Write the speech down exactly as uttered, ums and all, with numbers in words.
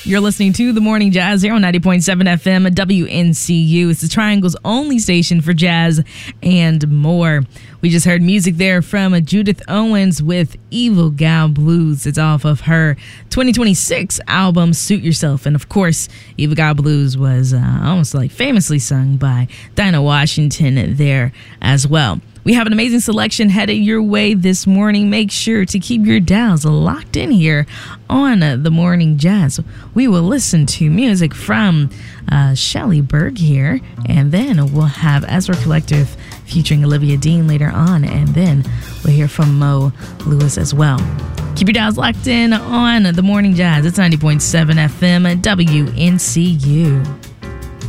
You're listening to The Morning Jazz here on ninety point seven F M W N C U. It's the Triangle's only station for jazz and more. We just heard music there from Judith Owens with Evil Gal Blues. It's off of her twenty twenty-six album, Suit Yourself. And of course, Evil Gal Blues was uh, almost like famously sung by Dinah Washington there as well. We have an amazing selection headed your way this morning. Make sure to keep your dials locked in here on The Morning Jazz. We will listen to music from uh, Shelley Berg here, and then we'll have Ezra Collective featuring Olivia Dean later on, and then we'll hear from Mo Lewis as well. Keep your dials locked in on The Morning Jazz. It's ninety point seven F M W N C U.